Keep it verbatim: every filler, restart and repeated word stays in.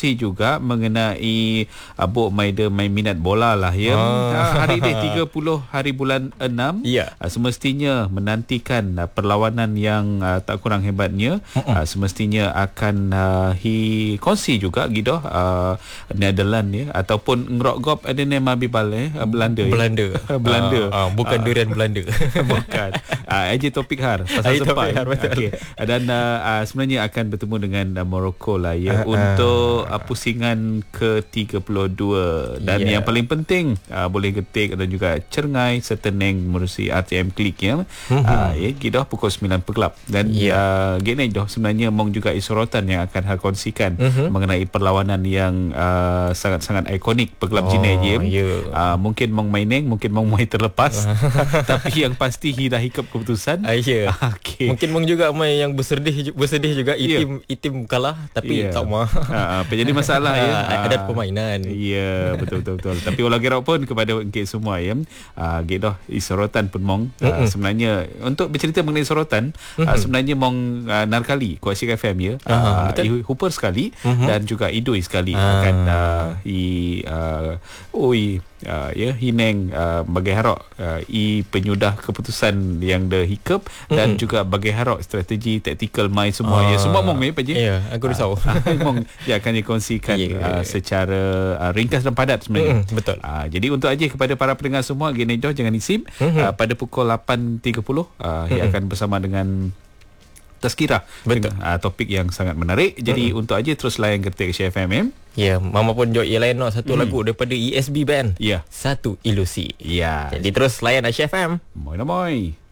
kongsi juga mengenai uh, Bok Maida main minat bola lah ya. Ah. Hari ini tiga puluh hari bulan enam. Ya. Uh, semestinya menantikan uh, perlawanan yang uh, tak kurang hebatnya. Uh, semestinya akan uh, hi kongsi juga gitu uh, Netherlands ya ataupun ngerok-gop ada nama Bibal eh uh, Belanda. Belanda. Ya? Belanda. Uh, uh, bukan uh. durian Belanda. Bukan. Uh, Aja topik har pasal sempat. Okey. Dan uh, uh, sebenarnya akan bertemu dengan uh, Morocco lah ya uh, untuk uh, pusingan ke tiga puluh dua dan yeah. yang paling penting uh, boleh ketik dan juga Cengai serta Neng menerusi R T M Klik ya. Mm-hmm. Uh, ya kita pukul sembilan pegelap dan yeah. uh, gini dah sebenarnya mong juga isorotan yang akan hal kongsikan mm-hmm. mengenai perlawanan yang uh, sangat-sangat ikonik pegelap oh, Jinai je. Yeah. Uh, mungkin mong main Neng, mungkin mong main terlepas tapi yang pasti hi dah hikap keputusan. Uh, yeah. Okay. Mungkin mong juga main yang bersedih bersedih juga itim yeah. itim kalah tapi yeah. tak mah. Uh, apa jadi masalah ya? Uh, ada permainan. Ya yeah, betul betul betul. Tapi ulah gerok pun kepada engkau semua ya. Uh, gitu isorotan pun mong uh, mm-hmm. sebenarnya untuk bercerita mengenai sorotan mm-hmm. uh, sebenarnya mong uh, narkali Kuasik F M ya. Uh, uh, Hooper sekali mm-hmm. dan juga Idoi sekali uh. akan uh, i uh, oi uh, ya hineng uh, bagai harok uh, i penyudah keputusan yang dah hikap mm-hmm. dan juga bagai harok strategi taktikal mai semua uh. ya semua mong ya Pak Ji. Ya, aku risau. Uh, mong dia akan dikongsikan yeah. uh, secara uh, ringkas dan padat sebenarnya. Mm, betul. Uh, jadi untuk aja kepada para pendengar semua gini dah jangan isim mm-hmm. uh, pada pukul lapan tiga puluh uh, mm-hmm. ia akan bersama dengan Tazkirah. Betul. Uh, topik yang sangat menarik. Jadi mm-hmm. untuk aja terus layan ketik Share F M. Ya, yeah, Mama pun join yang lain no, satu mm. lagu daripada E S B Band. Ya. Yeah. Satu Ilusi. Ya. Yeah. Jadi terus layan Share F M. Moi moi.